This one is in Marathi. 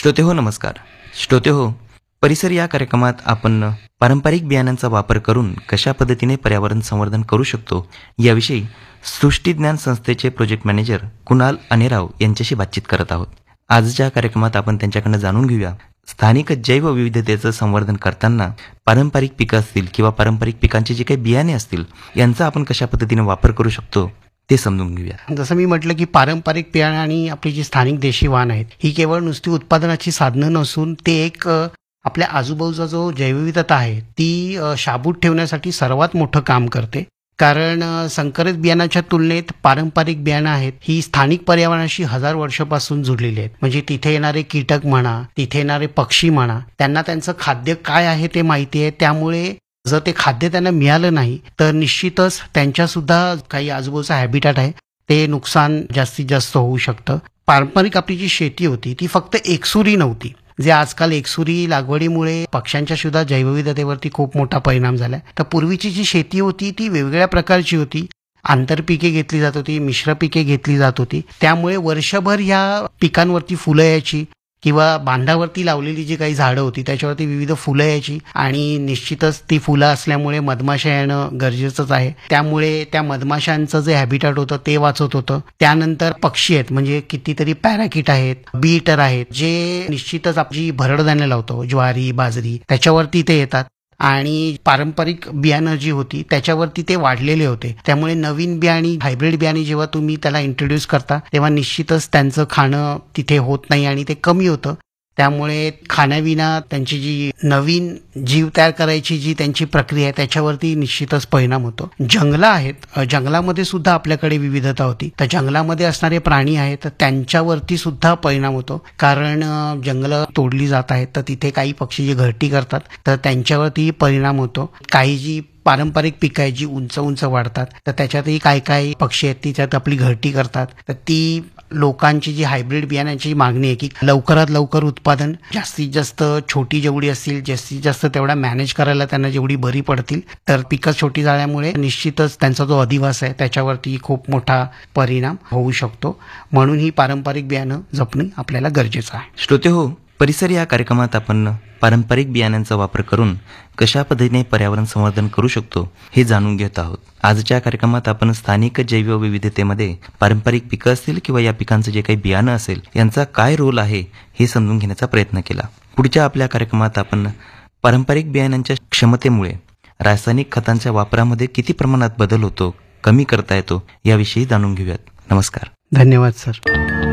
श्रोते हो नमस्कार. श्रोते हो, परिसर या कार्यक्रमात आपण पारंपरिक बियाण्यांचा वापर करून कशा पद्धतीने पर्यावरण संवर्धन करू शकतो याविषयी सृष्टीज्ञान संस्थेचे प्रोजेक्ट मॅनेजर कुणाल अनेराव यांच्याशी बातचीत करत आहोत. आजच्या कार्यक्रमात आपण त्यांच्याकडनं जाणून घेऊया स्थानिक जैवविविधतेचं संवर्धन करताना पारंपरिक पिकं असतील किंवा पारंपरिक पिकांचे जे काही बियाणे असतील यांचा आपण कशा पद्धतीने वापर करू शकतो ते समजून घेऊया. जसं मी म्हटलं की पारंपरिक बियाणं आणि आपली जी स्थानिक देशी वाहन आहेत ही केवळ नुसती उत्पादनाची साधनं नसून ते एक आपल्या आजूबाजूचा जो जैवविविधता आहे ती शाबूत ठेवण्यासाठी सर्वात मोठं काम करते. कारण संकरित बियाणाच्या तुलनेत पारंपरिक बियाणं आहेत ही स्थानिक पर्यावरणाशी हजार वर्षापासून जुडलेली आहेत. म्हणजे तिथे येणारे कीटक म्हणा, तिथे येणारे पक्षी म्हणा, त्यांना त्यांचं खाद्य काय आहे ते माहिती आहे. त्यामुळे जर ते खाद्य त्यांना मिळालं नाही तर निश्चितच त्यांच्यासुद्धा काही आजूबाजूचा हॅबिटॅट आहे ते नुकसान जास्तीत जास्त होऊ शकतं. पारंपरिक आपली जी शेती होती ती फक्त एकसुरी नव्हती. जे आजकाल एकसुरी लागवडीमुळे पक्ष्यांच्या सुद्धा जैवविविधतेवरती खूप मोठा परिणाम झाला. तर पूर्वीची जी शेती होती ती वेगवेगळ्या प्रकारची होती. आंतरपिके घेतली जात होती, मिश्र पिके घेतली जात होती. त्यामुळे वर्षभर ह्या पिकांवरती फुलं यायची किंवा बांधावरती लावलेली जी काही झाडं होती त्याच्यावरती विविध फुलं यायची आणि निश्चितच ती फुलं असल्यामुळे मधमाशा येणं गरजेचंच आहे. त्यामुळे त्या मधमाशांचं जे हॅबिटॅट होतं ते वाचत होतं. त्यानंतर पक्षी आहेत म्हणजे कितीतरी पॅराकिट आहेत, बी इटर आहेत जे निश्चितच आपली भरडधान्य लावतो ज्वारी, बाजरी त्याच्यावरती ते येतात आणि पारंपरिक बियाणं जी होती त्याच्यावरती ते वाढलेले होते. त्यामुळे नवीन बियाणी, हायब्रिड बियाणी जेव्हा तुम्ही त्याला इंट्रोड्यूस करता तेव्हा निश्चितच त्यांचं खाणं तिथे होत नाही आणि ते कमी होतं. त्यामुळे खाण्याविना त्यांची जी नवीन जीव तयार करायची जी त्यांची प्रक्रिया आहे त्याच्यावरती निश्चितच परिणाम होतो. जंगलं आहेत, जंगलामध्ये सुद्धा आपल्याकडे विविधता होती. तर जंगलामध्ये असणारे प्राणी आहेत त्यांच्यावरती सुद्धा परिणाम होतो. कारण जंगलं तोडली जात आहेत तर तिथे काही पक्षी जे घरटी करतात तर त्यांच्यावरती परिणाम होतो. काही जी पारंपरिक पिकं आहेत जी उंच उंच वाढतात तर त्याच्यातही काही पक्षी आहेत ती त्यात आपली घरटी करतात. तर ती लोकांची जी हायब्रिड बियाण्याची मागणी आहे की लवकरात लवकर उत्पादन, जास्तीत जास्त छोटी जेवढी असतील जास्तीत जास्त तेवढा मॅनेज करायला त्यांना जेवढी बरी पडतील. तर पिकं छोटी झाल्यामुळे निश्चितच त्यांचा जो अधिवास आहे त्याच्यावरती खूप मोठा परिणाम होऊ शकतो. म्हणून ही पारंपरिक बियाणं जपणे आपल्याला गरजेचं आहे. श्रोते हो, परिसर या कार्यक्रमात आपण पारंपरिक बियाण्यांचा वापर करून कशा पद्धतीने पर्यावरण संवर्धन करू शकतो हे जाणून घेत आहोत. आजच्या कार्यक्रमात आपण स्थानिक जैवविविधतेमध्ये पारंपरिक पिकं असतील किंवा या पिकांचं जे काही बियाणं असेल यांचा काय रोल आहे हे समजून घेण्याचा प्रयत्न केला. पुढच्या आपल्या कार्यक्रमात आपण पारंपरिक बियाण्यांच्या क्षमतेमुळे रासायनिक खतांच्या वापरामध्ये किती प्रमाणात बदल होतो, कमी करता येतो याविषयी जाणून घेऊयात. नमस्कार. धन्यवाद सर.